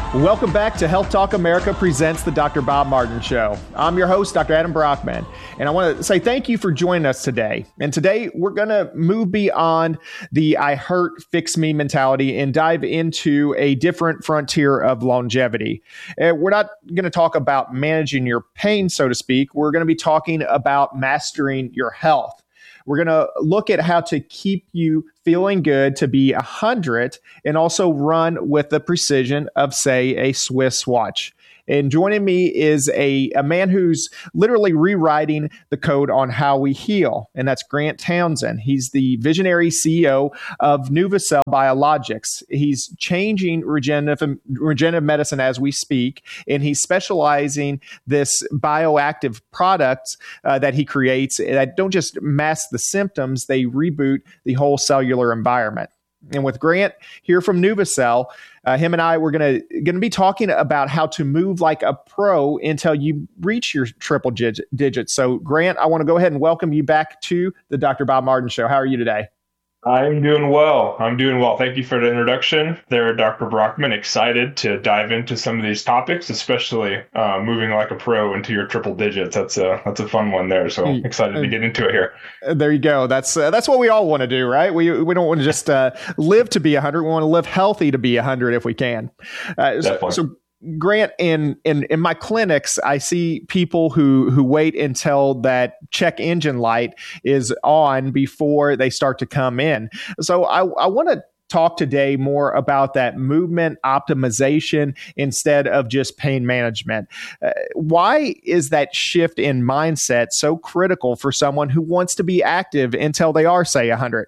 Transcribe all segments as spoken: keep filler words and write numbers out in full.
Welcome back to Health Talk America presents the Doctor Bob Martin Show. I'm your host, Doctor Adam Brockman, and I want to say thank you for joining us today. And today we're going to move beyond the I hurt, fix me mentality and dive into a different frontier of longevity. Uh, we're not going to talk about managing your pain, so to speak. We're going to be talking about mastering your health. We're going to look at how to keep you feeling good to be one hundred and also run with the precision of, say, a Swiss watch. And joining me is a, a man who's literally rewriting the code on how we heal, and that's Grant Townsend. He's the visionary C E O of NuvaCell Biologics. He's changing regenerative, regenerative medicine as we speak, and he's specializing this bioactive products uh, that he creates that don't just mask the symptoms, they reboot the whole cellular environment. And with Grant here from NuvaCell, uh, him and I, we're going to going to be talking about how to move like a pro until you reach your triple digit, digits. So, Grant, I want to go ahead and welcome you back to the Doctor Bob Martin Show. How are you today? I'm doing well. I'm doing well. Thank you for the introduction there, Doctor Brockman. Excited to dive into some of these topics, especially uh, moving like a pro into your triple digits. That's a that's a fun one there. So excited to get into it here. There you go. That's uh, that's what we all want to do, right? We we don't want to just uh, live to be one hundred. We want to live healthy to be one hundred if we can. Uh, so, so Grant, in, in in my clinics, I see people who who wait until that check engine light is on before they start to come in. So I, I want to talk today more about that movement optimization instead of just pain management. Uh, why is that shift in mindset so critical for someone who wants to be active until they are, say, one hundred?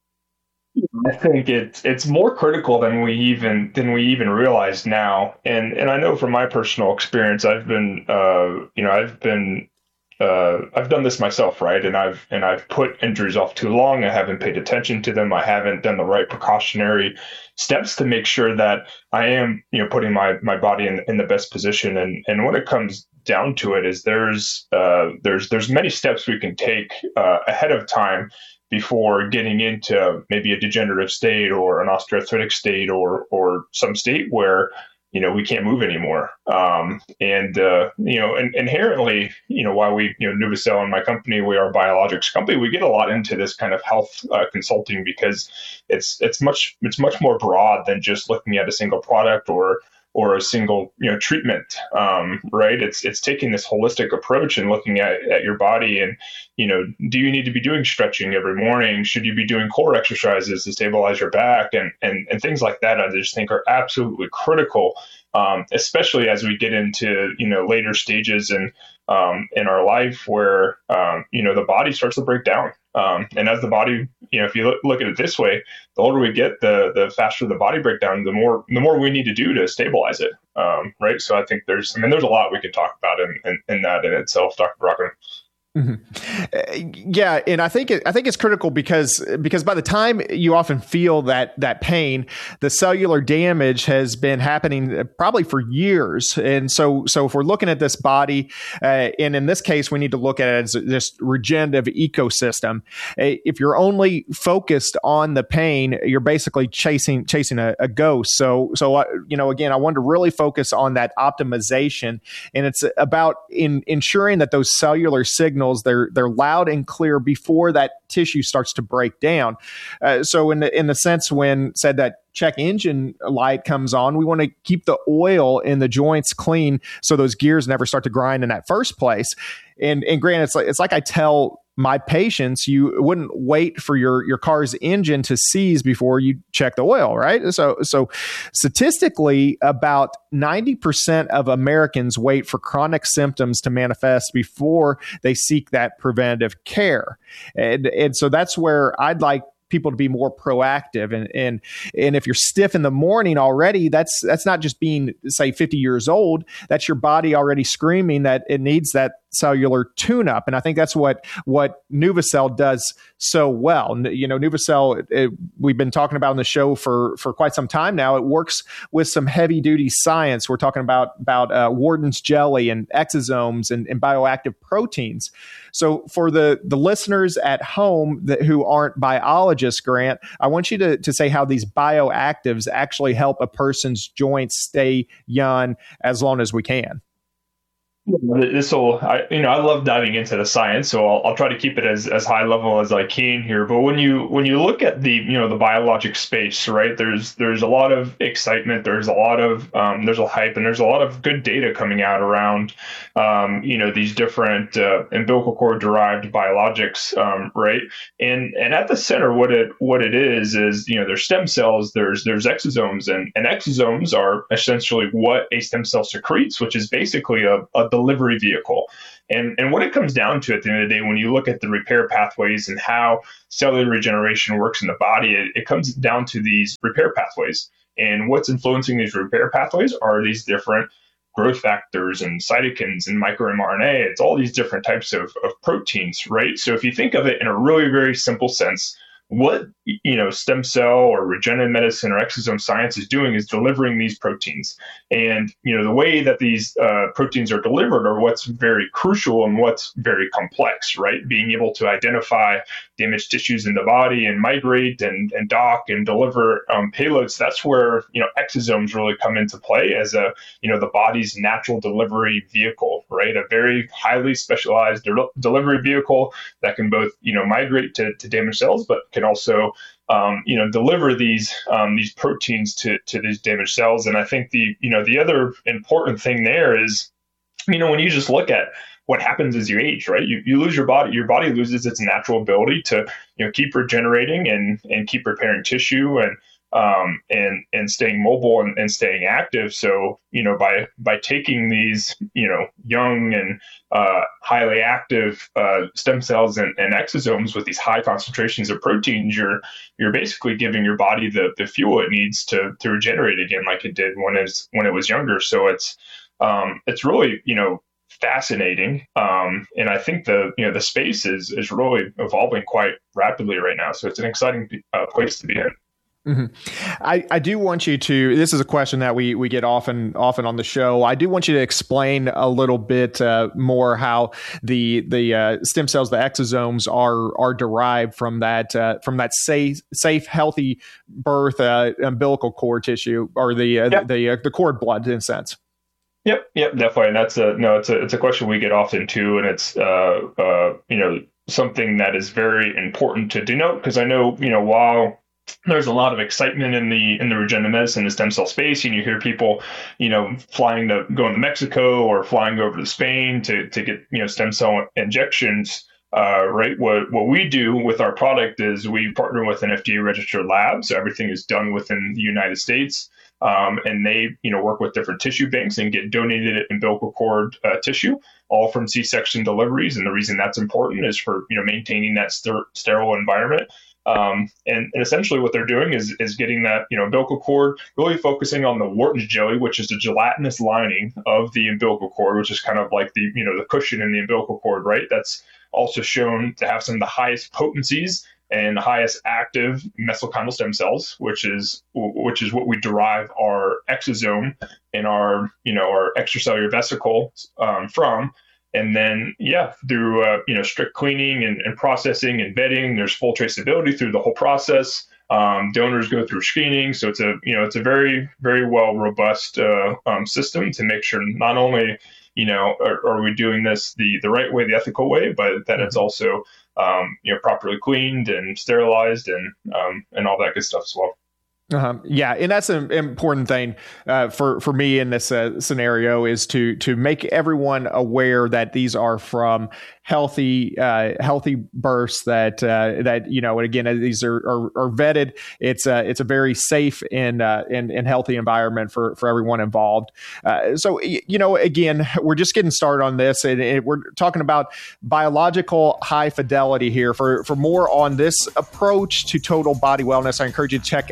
I think it's it's more critical than we even than we even realize now, and and I know from my personal experience, I've been uh, you know I've been uh, I've done this myself, right? And I've and I've put injuries off too long. I haven't paid attention to them. I haven't done the right precautionary steps to make sure that I am you know putting my my body in in the best position. And and when it comes down to it, is there's uh, there's there's many steps we can take uh, ahead of time before getting into maybe a degenerative state or an osteoarthritic state or or some state where, you know, we can't move anymore. Um, and, uh, you know, and, inherently, you know, while we, you know, NuvaCell and my company, we are a biologics company, we get a lot into this kind of health uh, consulting because it's it's much it's much more broad than just looking at a single product or or a single, you know, treatment, um, right? It's it's taking this holistic approach and looking at, at your body and, you know, do you need to be doing stretching every morning? Should you be doing core exercises to stabilize your back and and, and things like that? I just think are absolutely critical, um, especially as we get into, you know, later stages in, um, in our life where, um, you know, the body starts to break down. Um, and as the body, you know, if you look, look at it this way, the older we get, the the faster the body breakdown, the more the more we need to do to stabilize it, um, right? So I think there's, I mean, there's a lot we could talk about in, in, in that in itself, Doctor Brockman. Mm-hmm. Uh, yeah, and I think it, I think it's critical because because by the time you often feel that that pain, the cellular damage has been happening probably for years. And so so if we're looking at this body, uh, and in this case, we need to look at it as this regenerative ecosystem. Uh, if you're only focused on the pain, you're basically chasing chasing a, a ghost. So so uh, you know, again, I wanted to really focus on that optimization, and it's about in ensuring that those cellular signals They're they're loud and clear before that tissue starts to break down. Uh, so in the in the sense when said that check engine light comes on, we want to keep the oil in the joints clean so those gears never start to grind in that first place. And and Grant, it's like it's like I tell my patients, you wouldn't wait for your, your car's engine to seize before you check the oil, right? So, so statistically, about ninety percent of Americans wait for chronic symptoms to manifest before they seek that preventative care. And, and so that's where I'd like people to be more proactive. And, and, and if you're stiff in the morning already, that's, that's not just being, say, fifty years old. That's your body already screaming that it needs that cellular tune-up. And I think that's what, what NuvaCell does so well. You know, NuvaCell, it, it, we've been talking about on the show for, for quite some time now. It works with some heavy-duty science. We're talking about, about uh, Wharton's jelly and exosomes and, and bioactive proteins. So for the, the listeners at home that, who aren't biologists, Grant, I want you to, to say how these bioactives actually help a person's joints stay young as long as we can. This will, I, you know, I love diving into the science, so I'll, I'll try to keep it as, as high level as I can here. But when you when you look at the, you know, the biologic space, right? There's there's a lot of excitement, there's a lot of um, there's a hype, and there's a lot of good data coming out around, um, you know, these different uh, umbilical cord derived biologics, um, right? And and at the center, what it what it is is, you know, there's stem cells, there's there's exosomes, and and exosomes are essentially what a stem cell secretes, which is basically a, a delivery vehicle. And and what it comes down to at the end of the day, when you look at the repair pathways and how cellular regeneration works in the body, it, it comes down to these repair pathways. And what's influencing these repair pathways are these different growth factors and cytokines and microRNA. It's all these different types of, of proteins, right? So if you think of it in a really, very simple sense, what, you know, stem cell or regenerative medicine or exosome science is doing is delivering these proteins. And, you know, the way that these uh, proteins are delivered are what's very crucial and what's very complex, right? Being able to identify damaged tissues in the body and migrate and, and dock and deliver um, payloads. That's where, you know, exosomes really come into play as a, you know, the body's natural delivery vehicle, right? A very highly specialized de- delivery vehicle that can both, you know, migrate to, to damaged cells, but can also, um, you know, deliver these um, these proteins to to these damaged cells. And I think the, you know, the other important thing there is, you know, when you just look at what happens as you age, right? You you lose your body, your body loses its natural ability to, you know, keep regenerating and and keep repairing tissue and um and and staying mobile and, and staying active. So, you know, by by taking these, you know, young and uh, highly active uh, stem cells and, and exosomes with these high concentrations of proteins, you're you're basically giving your body the the fuel it needs to to regenerate again, like it did when it's when it was younger. So it's um it's really, you know, fascinating. Um, and I think the, you know, the space is, is really evolving quite rapidly right now. So it's an exciting uh, place to be in. Mm-hmm. I, I do want you to, this is a question that we, we get often, often on the show. I do want you to explain a little bit uh, more how the, the uh, stem cells, the exosomes are, are derived from that, uh, from that safe, safe, healthy birth, uh, umbilical cord tissue, or the, uh, yep. the, the, uh, the cord blood in a sense. Yep. Yep. Definitely. And that's a, no, it's a, it's a question we get often too. And it's, uh, uh, you know, something that is very important to denote, because I know, you know, while there's a lot of excitement in the in the regenerative medicine, the stem cell space, and you hear people, you know, flying to going to Mexico or flying over to Spain to to get, you know, stem cell injections. Uh, right. What what we do with our product is we partner with an F D A registered lab, so everything is done within the United States, um, and they, you know, work with different tissue banks and get donated umbilical cord uh, tissue, all from C-section deliveries. And the reason that's important is for, you know, maintaining that ster- sterile environment. Um, and, and essentially what they're doing is is getting that, you know, umbilical cord, really focusing on the Wharton's jelly, which is the gelatinous lining of the umbilical cord, which is kind of like the, you know, the cushion in the umbilical cord, right? That's also shown to have some of the highest potencies and highest active mesenchymal stem cells, which is which is what we derive our exosome and our, you know, our extracellular vesicle um, from. And then, yeah, through, uh, you know, strict cleaning and, and processing and vetting, there's full traceability through the whole process. Um, donors go through screening. So it's a, you know, it's a very, very well robust uh, um, system to make sure not only, you know, are, are we doing this the, the right way, the ethical way, but that it's also, um, you know, properly cleaned and sterilized and, um, and all that good stuff as well. Uh-huh. Yeah, and that's an important thing uh, for for me in this uh, scenario, is to to make everyone aware that these are from healthy uh, healthy births, that uh, that you know, and again, these are are, are vetted. It's a it's a very safe and uh, and, and healthy environment for for everyone involved. Uh, so you know, again, we're just getting started on this, and, and we're talking about biological high fidelity here. For for more on this approach to total body wellness, I encourage you to check out New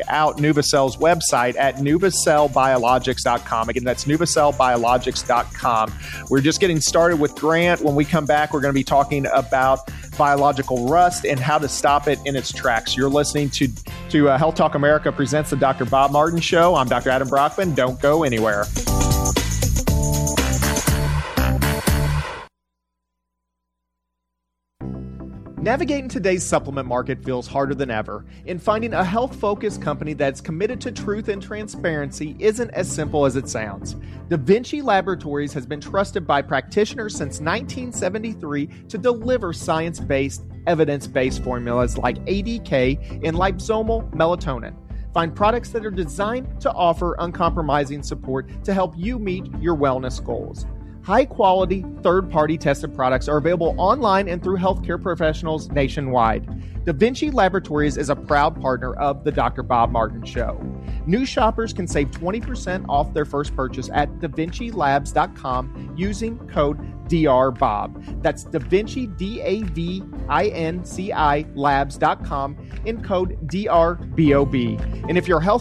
NuvaCell's website at nuvacell biologics dot com. Again, that's nuvacell biologics dot com. We're just getting started with Grant. When we come back, we're going to be talking about biological rust and how to stop it in its tracks. You're listening to, to uh, Health Talk America presents the Doctor Bob Martin Show. I'm Doctor Adam Brockman. Don't go anywhere. Navigating today's supplement market feels harder than ever, and finding a health-focused company that's committed to truth and transparency isn't as simple as it sounds. Da Vinci Laboratories has been trusted by practitioners since nineteen seventy-three to deliver science-based, evidence-based formulas like A D K and liposomal melatonin. Find products that are designed to offer uncompromising support to help you meet your wellness goals. High-quality, third-party tested products are available online and through healthcare professionals nationwide. Da Vinci Laboratories is a proud partner of the Doctor Bob Martin Show. New shoppers can save twenty percent off their first purchase at da vinci labs dot com using code D R Bob. That's DaVinci, D A V I N C I, labs dot com in code D R B O B. And if you're a health